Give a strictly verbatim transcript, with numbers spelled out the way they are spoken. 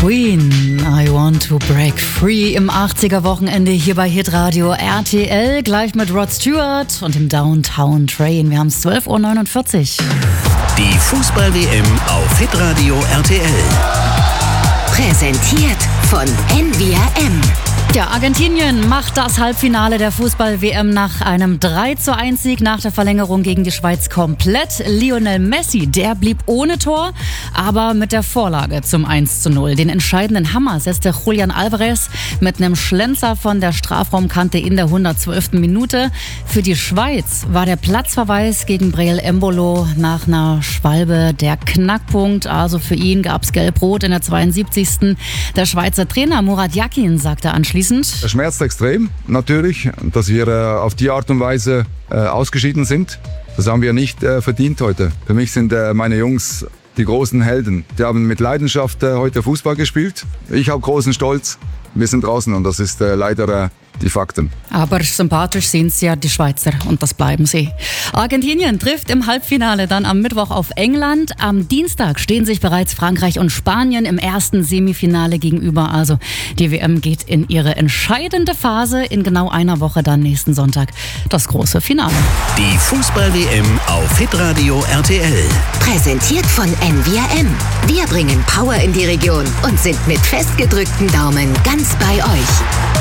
Queen, I want to break free im achtziger-Wochenende hier bei Hitradio R T L, gleich mit Rod Stewart und dem Downtown Train. Wir haben es zwölf Uhr neunundvierzig. Die Fußball-W M auf Hitradio R T L. Präsentiert von N V R M. Ja, Argentinien macht das Halbfinale der Fußball-W M nach einem drei zu eins Sieg nach der Verlängerung gegen die Schweiz komplett. Lionel Messi, der blieb ohne Tor, aber mit der Vorlage zum eins zu null. Den entscheidenden Hammer setzte Julian Alvarez mit einem Schlenzer von der Strafraumkante in der hundertzwölften Minute. Für die Schweiz war der Platzverweis gegen Breel Embolo nach einer Schwalbe der Knackpunkt. Also für ihn gab es Gelb-Rot in der zweiundsiebzigsten Der Schweizer Trainer Murat Yakin sagte anschließend: Es schmerzt extrem, natürlich, dass wir äh, auf die Art und Weise äh, ausgeschieden sind. Das haben wir nicht äh, verdient heute. Für mich sind äh, meine Jungs die großen Helden. Die haben mit Leidenschaft äh, heute Fußball gespielt. Ich habe großen Stolz. Wir sind draußen und das ist äh, leider äh, die Fakten. Aber sympathisch sind sie ja, die Schweizer, und das bleiben sie. Argentinien trifft im Halbfinale dann am Mittwoch auf England. Am Dienstag stehen sich bereits Frankreich und Spanien im ersten Semifinale gegenüber. Also die W M geht in ihre entscheidende Phase. In genau einer Woche dann nächsten Sonntag das große Finale. Die Fußball-W M auf Hitradio R T L. Präsentiert von N V R M. Wir bringen Power in die Region und sind mit festgedrückten Daumen ganz bei euch.